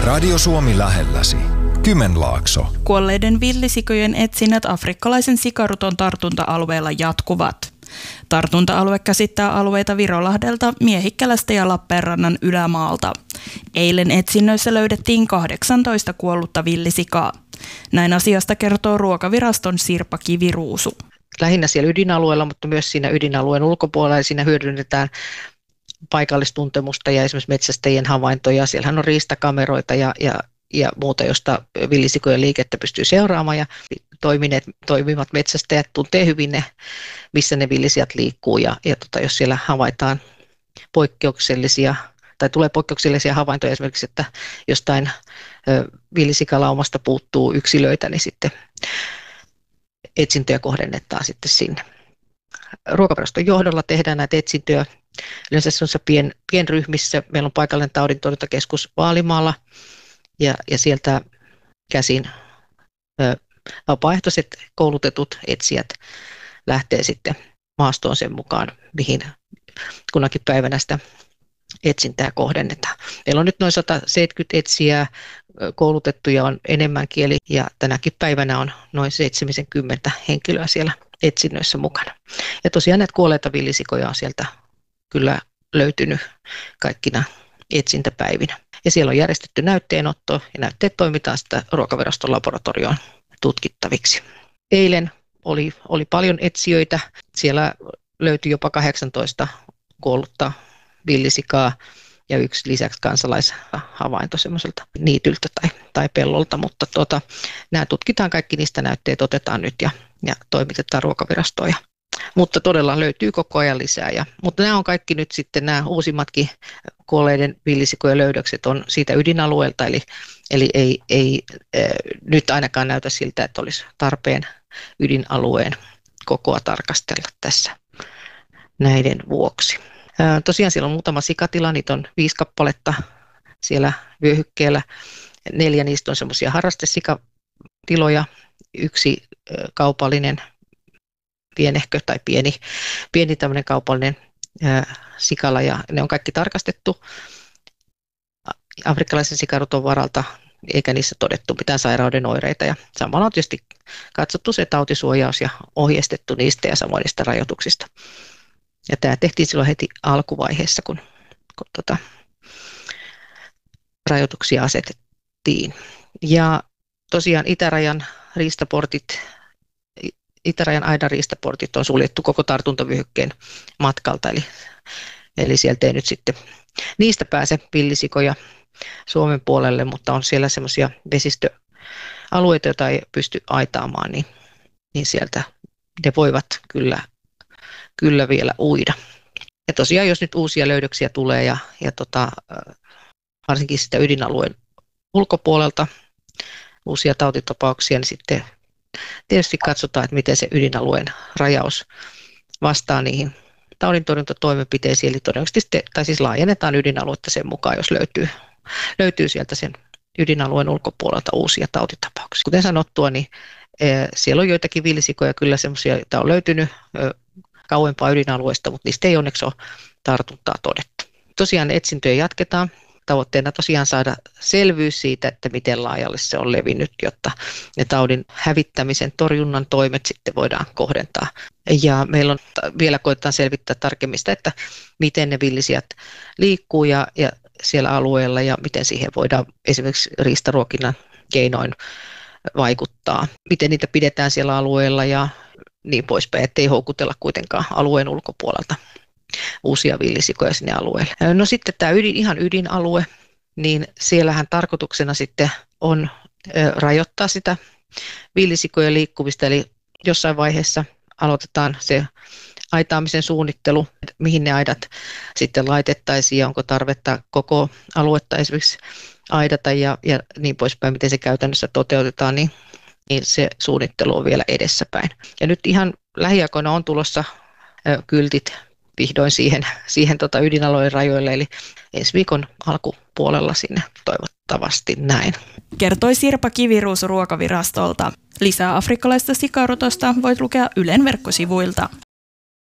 Radio Suomi lähelläsi. Kymenlaakso. Kuolleiden villisikojen etsinnät afrikkalaisen sikaruton tartunta-alueella jatkuvat. Tartunta-alue käsittää alueita Virolahdelta, Miehikkälästä ja Lappeenrannan ylämaalta. Eilen etsinnöissä löydettiin 18 kuollutta villisikaa. Näin asiasta kertoo Ruokaviraston Sirpa Kiviruusu. Lähinnä siellä ydinalueella, mutta myös siinä ydinalueen ulkopuolella, ja siinä hyödynnetään paikallistuntemusta ja esimerkiksi metsästäjien havaintoja. Siellähän on riistakameroita ja muuta, josta villisikojen liikettä pystyy seuraamaan, ja toimivat metsästäjät tuntee hyvin ne, missä ne villisijat liikkuu, ja jos siellä havaitaan poikkeuksellisia tai tulee poikkeuksellisia havaintoja esimerkiksi, että jostain villisikalaumasta puuttuu yksilöitä, niin sitten etsintöjä kohdennetaan sitten sinne. Ruokaviraston johdolla tehdään näitä etsintöjä yleensä sellaisissa pienryhmissä. Meillä on paikallinen taudintorjuntakeskus Vaalimaalla ja sieltä käsin vapaaehtoiset koulutetut etsijät lähtee sitten maastoon sen mukaan, mihin kunakin päivänä sitä etsintää kohdennetaan. Meillä on nyt noin 170 etsijää, koulutettuja on enemmänkin, ja tänäkin päivänä on noin 70 henkilöä siellä etsinnöissä mukana. Ja tosiaan näitä kuolleita villisikoja on sieltä kyllä löytynyt kaikkina etsintäpäivinä. Ja siellä on järjestetty näytteenotto, ja näytteet toimitaan sitä Ruokaviraston laboratorioon tutkittaviksi. Eilen oli paljon etsijöitä. Siellä löytyi jopa 18 kuollutta villisikaa ja yksi lisäksi kansalaishavainto semmoiselta niityltä tai pellolta, mutta nämä tutkitaan kaikki, niistä näytteet otetaan nyt ja toimitetaan Ruokavirastoon. Mutta todella löytyy koko ajan lisää. Mutta nämä on kaikki nyt sitten nämä uusimmatkin kuolleiden villisikojen löydökset on siitä ydinalueelta, eli ei nyt ainakaan näytä siltä, että olisi tarpeen ydinalueen kokoa tarkastella tässä näiden vuoksi. Tosiaan siellä on muutama sikatila, niitä on 5 kappaletta siellä vyöhykkeellä. 4 niistä on semmoisia harrastesikatiloja, 1 kaupallinen pienehkö tai pieni tämmöinen kaupallinen sikala, ja ne on kaikki tarkastettu afrikkalaisen sikaruton varalta, eikä niissä todettu mitään sairauden oireita. Ja samalla on tietysti katsottu se tautisuojaus ja ohjeistettu niistä ja samoin niistä rajoituksista. Ja tämä tehtiin silloin heti alkuvaiheessa, kun rajoituksia asetettiin. Ja tosiaan itärajan aidan riistaportit on suljettu koko tartuntavyöhykkeen matkalta, eli sieltä ei nyt sitten niistä pääse villisikoja Suomen puolelle, mutta on siellä semmoisia vesistöalueita, joita ei pysty aitaamaan, niin sieltä ne voivat kyllä vielä uida. Ja tosiaan, jos nyt uusia löydöksiä tulee ja varsinkin sitä ydinalueen ulkopuolelta uusia tautitapauksia, niin sitten tietysti katsotaan, että miten se ydinalueen rajaus vastaa niihin taudintorjuntatoimenpiteisiin, eli todennäköisesti laajennetaan ydinaluetta sen mukaan, jos löytyy sieltä sen ydinalueen ulkopuolelta uusia tautitapauksia. Kuten sanottua, niin siellä on joitakin villisikoja kyllä semmoisia, joita on löytynyt kauempaa ydinalueesta, mutta niistä ei onneksi ole tartuntaa todettu. Tosiaan etsintöjä jatketaan. Tavoitteena tosiaan saada selvyys siitä, että miten laajalle se on levinnyt, jotta ne taudin hävittämisen torjunnan toimet sitten voidaan kohdentaa. Ja meillä on vielä koetetaan selvittää tarkemmin sitä, että miten ne villisijat liikkuu ja siellä alueella ja miten siihen voidaan esimerkiksi riistaruokinnan keinoin vaikuttaa. Miten niitä pidetään siellä alueella ja niin poispäin, ettei houkutella kuitenkaan alueen ulkopuolelta uusia villisikoja sinne alueelle. No sitten tämä ihan ydinalue, niin siellähän tarkoituksena sitten on rajoittaa sitä villisikojen liikkumista, eli jossain vaiheessa aloitetaan se aitaamisen suunnittelu, mihin ne aidat sitten laitettaisiin ja onko tarvetta koko aluetta esimerkiksi aidata ja niin poispäin, miten se käytännössä toteutetaan, niin se suunnittelu on vielä edessäpäin. Ja nyt ihan lähiaikoina on tulossa kyltit vihdoin siihen ydinalueen rajoille, eli ensi viikon alkupuolella sinne toivottavasti näin. Kertoi Sirpa Kiviruusu Ruokavirastolta. Lisää afrikkalaista sikarutosta voit lukea Ylen verkkosivuilta.